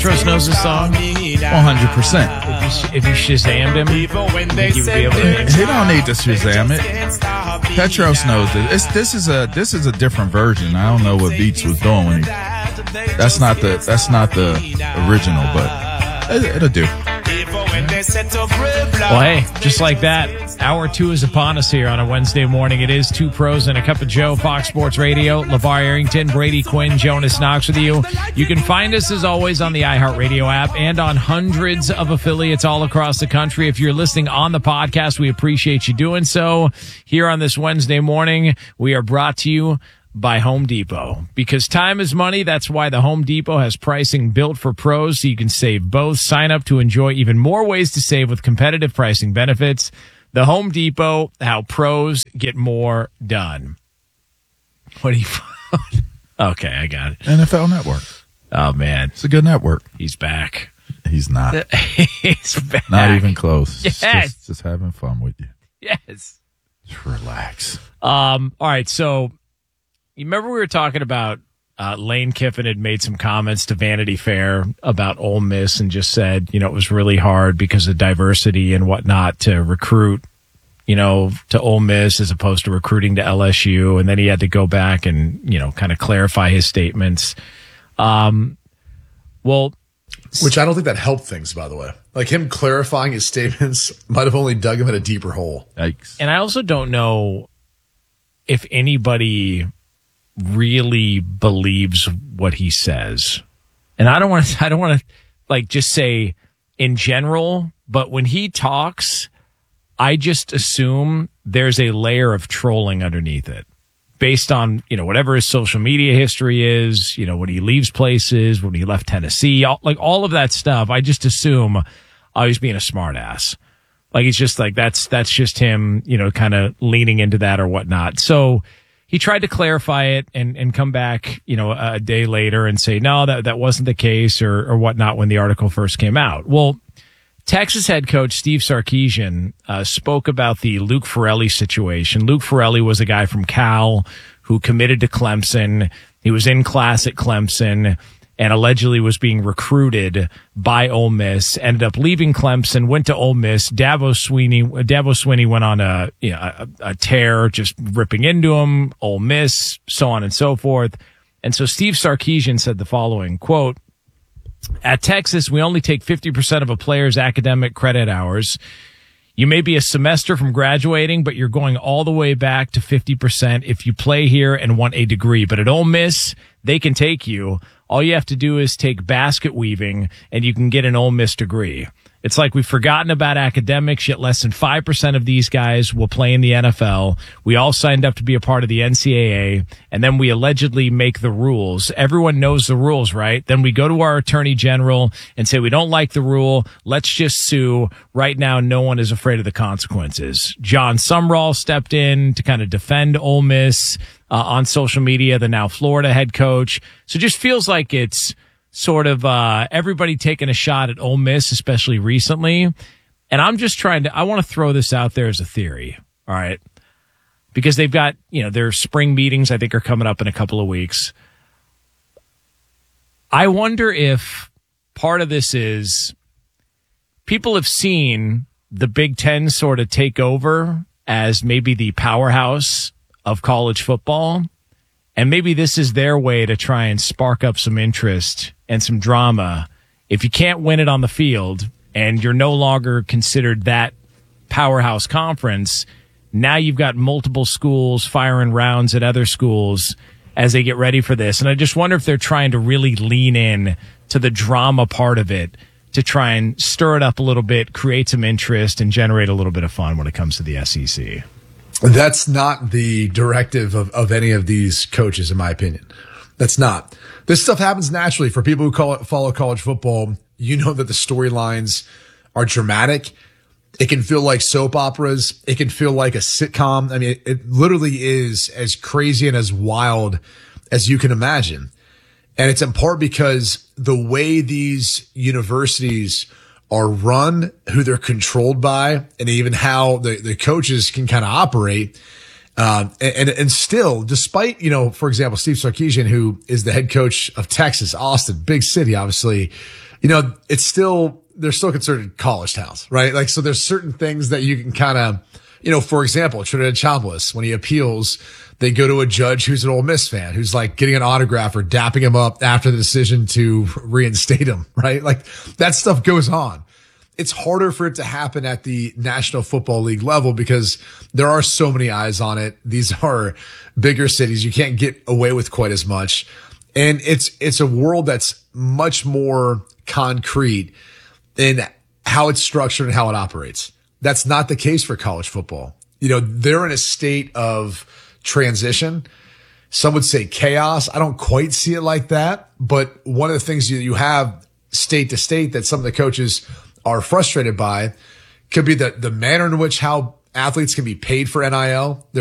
Petros knows this song? 100%. If you Shazammed him, think he would be able to name it? He don't need to Shazam it. Petros knows it. This is a different version. I don't know what Beats was doing when he. That's not the original, but it'll do. Well, hey, just like that, hour 2 is upon us here on a Wednesday morning. It is Two Pros and a Cup of Joe, Fox Sports Radio. LeVar Arrington, Brady Quinn, Jonas Knox with you. You can find us, as always, on the iHeartRadio app and on hundreds of affiliates all across the country. If you're listening on the podcast, we appreciate you doing so. Here on this Wednesday morning, we are brought to you by Home Depot. Because time is money, that's why the Home Depot has pricing built for pros so you can save both. Sign up to enjoy even more ways to save with competitive pricing benefits. The Home Depot, how pros get more done. What do you... Okay, I got it. NFL Network. Oh, man. It's a good network. He's back. He's not. He's back. Not even close. Yes. Just having fun with you. Yes. Just relax. All right, so... You remember we were talking about Lane Kiffin had made some comments to Vanity Fair about Ole Miss and just said, it was really hard because of diversity and whatnot to recruit, to Ole Miss as opposed to recruiting to LSU. And then he had to go back and, kind of clarify his statements. Which I don't think that helped things, by the way. Like him clarifying his statements might have only dug him in a deeper hole. Yikes. And I also don't know if anybody really believes what he says. And I don't want to like just say in general, but when he talks, I just assume there's a layer of trolling underneath it based on, whatever his social media history is, when he leaves places, when he left Tennessee, all of that stuff. I just assume he's being a smart ass. Like, it's just like, that's just him, kind of leaning into that or whatnot. So, he tried to clarify it and come back, a day later and say, no, that wasn't the case or whatnot when the article first came out. Well, Texas head coach Steve Sarkisian spoke about the Luke Ferrelli situation. Luke Ferrelli was a guy from Cal who committed to Clemson. He was in class at Clemson and allegedly was being recruited by Ole Miss, ended up leaving Clemson, went to Ole Miss. Dabo Swinney went on a tear, just ripping into him, Ole Miss, so on and so forth. And so Steve Sarkisian said the following, quote, "At Texas, we only take 50% of a player's academic credit hours. You may be a semester from graduating, but you're going all the way back to 50% if you play here and want a degree. But at Ole Miss, they can take you. All you have to do is take basket weaving and you can get an Ole Miss degree. It's like we've forgotten about academics, yet less than 5% of these guys will play in the NFL. We all signed up to be a part of the NCAA, and then we allegedly make the rules. Everyone knows the rules, right? Then we go to our attorney general and say, we don't like the rule. Let's just sue. Right now, no one is afraid of the consequences." John Sumrall stepped in to kind of defend Ole Miss on social media, the now Florida head coach. So it just feels like it's sort of everybody taking a shot at Ole Miss, especially recently. And I'm just I want to throw this out there as a theory, all right? Because they've got, their spring meetings, I think, are coming up in a couple of weeks. I wonder if part of this is people have seen the Big Ten sort of take over as maybe the powerhouse of college football. And maybe this is their way to try and spark up some interest and some drama. If you can't win it on the field and you're no longer considered that powerhouse conference, now you've got multiple schools firing rounds at other schools as they get ready for this. And I just wonder if they're trying to really lean in to the drama part of it to try and stir it up a little bit, create some interest, and generate a little bit of fun when it comes to the SEC. That's not the directive of any of these coaches, in my opinion. That's not. This stuff happens naturally for people who follow college football. You know that the storylines are dramatic. It can feel like soap operas. It can feel like a sitcom. I mean, it literally is as crazy and as wild as you can imagine. And it's in part because the way these universities are run, who they're controlled by, and even how the coaches can kind of operate. And still, despite, for example, Steve Sarkisian, who is the head coach of Texas, Austin, big city, obviously, they're still considered college towns, right? Like, so there's certain things that you can kind of, for example, Trinidad Chambliss, when he appeals, they go to a judge who's an Ole Miss fan, who's like getting an autograph or dapping him up after the decision to reinstate him, right? Like, that stuff goes on. It's harder for it to happen at the National Football League level because there are so many eyes on it. These are bigger cities. You can't get away with quite as much. And it's a world that's much more concrete in how it's structured and how it operates. That's not the case for college football. They're in a state of transition. Some would say chaos. I don't quite see it like that. But one of the things you have state to state that some of the coaches are frustrated by could be the manner in which how athletes can be paid for NIL.